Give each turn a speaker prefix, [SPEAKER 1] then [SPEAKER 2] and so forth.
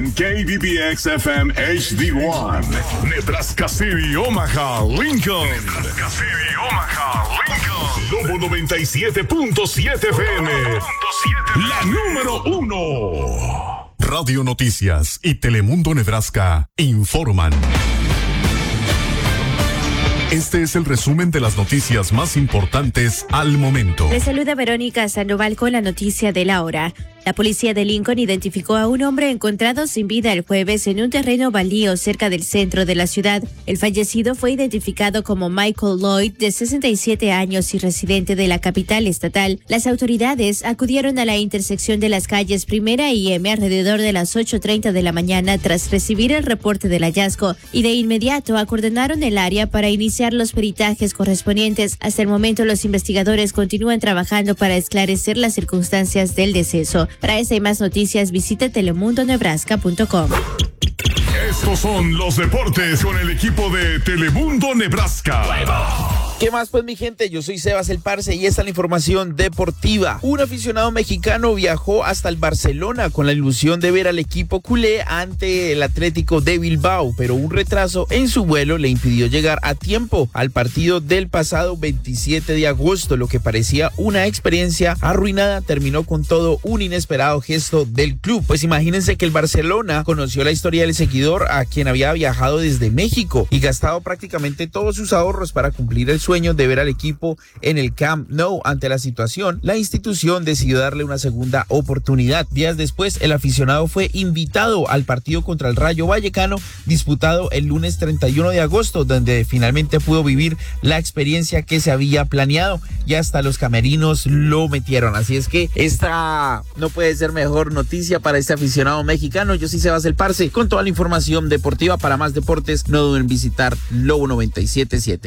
[SPEAKER 1] KBBX FM HD1, Nebraska City, Omaha, Lincoln. Nebraska City, Omaha, Lincoln. Lobo 97.7 FM, la número 1. Radio Noticias y Telemundo Nebraska informan. Este es el resumen de las noticias más importantes al momento.
[SPEAKER 2] Les saluda Verónica Sandoval con la noticia de la hora. La policía de Lincoln identificó a un hombre encontrado sin vida el jueves en un terreno baldío cerca del centro de la ciudad. El fallecido fue identificado como Michael Lloyd, de 67 años y residente de la capital estatal. Las autoridades acudieron a la intersección de las calles Primera y M alrededor de las 8:30 de la mañana tras recibir el reporte del hallazgo y de inmediato acordonaron el área para iniciar los peritajes correspondientes. Hasta el momento, los investigadores continúan trabajando para esclarecer las circunstancias del deceso. Para esta y más noticias, visita telemundonebraska.com.
[SPEAKER 1] Estos son los deportes con el equipo de Telemundo Nebraska.
[SPEAKER 3] ¿Qué más pues, mi gente? Yo soy Sebas el Parce y esta es la información deportiva. Un aficionado mexicano viajó hasta el Barcelona con la ilusión de ver al equipo culé ante el Atlético de Bilbao, pero un retraso en su vuelo le impidió llegar a tiempo al partido del pasado 27 de agosto. Lo que parecía una experiencia arruinada terminó con todo un inesperado gesto del club. Pues imagínense que el Barcelona conoció la historia del seguidor a quien había viajado desde México y gastado prácticamente todos sus ahorros para cumplir el sueño de ver al equipo en el Camp Nou. Ante la situación, la institución decidió darle una segunda oportunidad. Días después, el aficionado fue invitado al partido contra el Rayo Vallecano, disputado el lunes 31 de agosto, donde finalmente pudo vivir la experiencia que se había planeado y hasta los camerinos lo metieron. Así es que esta no puede ser mejor noticia para este aficionado mexicano. Yo soy Sebas el Parce con toda la información deportiva. Para más deportes, no duden en visitar Lobo 97.7.